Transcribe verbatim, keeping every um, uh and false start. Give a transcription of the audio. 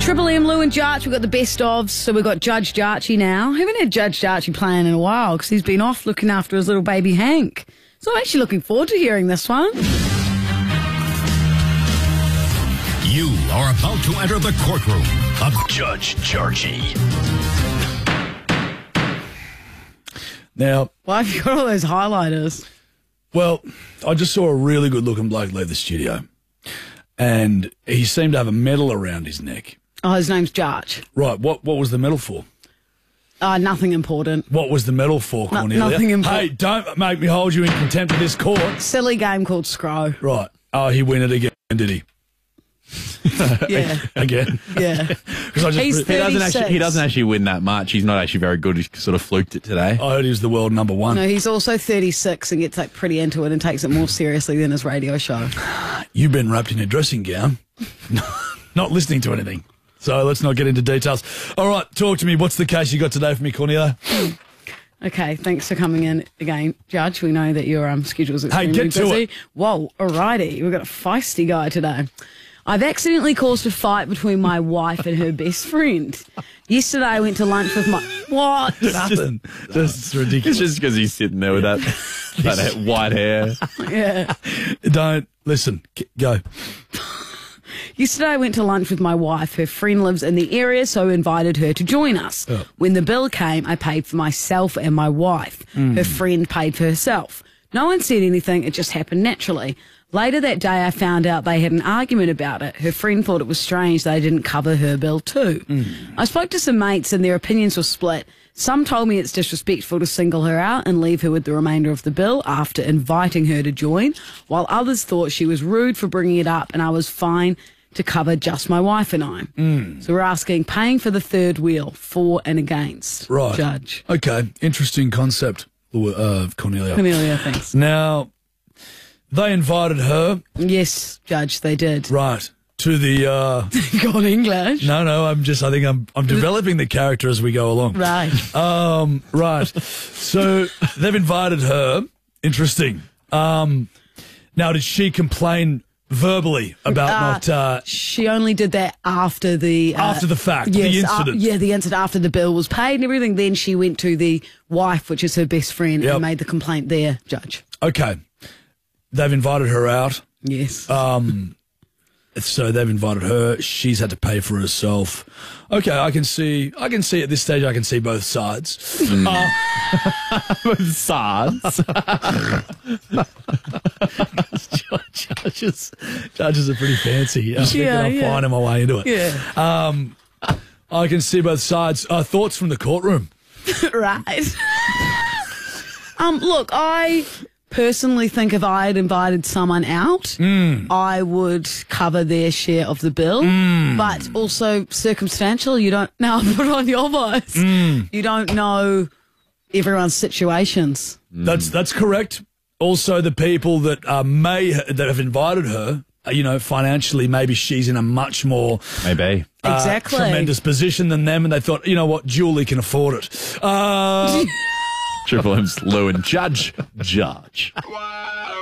Triple M, Lou and Jarch, we've got the best ofs. So we've got Judge Jarchy now. Haven't had Judge Jarchy playing in a while because he's been off looking after his little baby Hank. So I'm actually looking forward to hearing this one. You are about to enter the courtroom of Judge Jarchy. Now, why have you got all those highlighters? Well, I just saw a really good-looking bloke leave the studio, and he seemed to have a medal around his neck. Oh, his name's Jarch. Right. What What was the medal for? Uh, nothing important. What was the medal for, No, Cornelia? nothing important. Hey, don't make me hold you in contempt of this court. Silly game called Scrow. Right. Oh, he win it again, did he? Yeah. Again. Yeah. Because I just He's re- He doesn't thirty-six. actually. He doesn't actually win that much. He's not actually very good. He sort of fluked it today. I heard he was the world number one. No, he's also thirty-six and gets like pretty into it and takes it more seriously than his radio show. You've been wrapped in a dressing gown, not listening to anything. So let's not get into details. All right, talk to me. What's the case you got today for me, Cornelia? Okay, thanks for coming in again, Judge. We know that your um, schedule's Hey, extremely get to busy. it. Whoa, alrighty. We've got a feisty guy today. I've accidentally caused a fight between my wife and her best friend. Yesterday I went to lunch with my... What? Nothing. That's ridiculous. It's just because he's sitting there with that that white hair. Yeah. Don't listen. K- Go. Yesterday I went to lunch with my wife. Her friend lives in the area, so I invited her to join us. Oh. When the bill came, I paid for myself and my wife. Her friend paid for herself. No one said anything. It just happened naturally. Later that day, I found out they had an argument about it. Her friend thought it was strange they didn't cover her bill too. I spoke to some mates and their opinions were split. Some told me it's disrespectful to single her out and leave her with the remainder of the bill after inviting her to join, while others thought she was rude for bringing it up and I was fine to cover just my wife and I. So we're asking, paying for the third wheel, for and against. Right. Judge. Okay. Interesting concept, uh, Cornelia. Cornelia, thanks. Now, they invited her, Yes, Judge, they did. right, to the... Uh, God, English. no, no, I'm just... I think I'm I'm developing the character as we go along. Right. Um, right. So they've invited her. Interesting. Um, now, did she complain verbally about Uh, not... Uh, She only did that after the... Uh, After the fact, the yes, incident. uh, yeah, the incident after the bill was paid and everything. Then she went to the wife, which is her best friend, Yep. and made the complaint there, Judge. okay. They've invited her out. Yes. Um, so they've invited her. She's had to pay for herself. Okay, I can see. I can see at this stage. I can see both sides. Uh, With SARS. judges, judges are pretty fancy. I think Yeah, I'm yeah. finding my way into it. yeah. Um, I can see both sides. Uh, thoughts from the courtroom? Right. um, look, I personally think if I had invited someone out, I would cover their share of the bill. But also circumstantial, you don't now put on your voice. You don't know everyone's situations. That's that's correct. Also, the people that uh, may that have invited her, uh, you know, financially, maybe she's in a much more Maybe. uh, Exactly. tremendous position than them, and they thought, you know what, Julie can afford it. Uh, Triple M's Lou and Judge. Judge. Wow.